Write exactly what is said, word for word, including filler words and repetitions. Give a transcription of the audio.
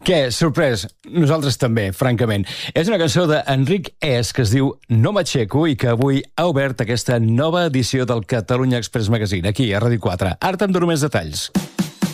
Què, sorprès? Nosaltres també, francament. És una cançó d'Enric Es que es diu No m'aixeco i que avui ha obert aquesta nova edició del Catalunya Express Magazine, aquí a Ràdio quatre. Ara te'n dono més detalls.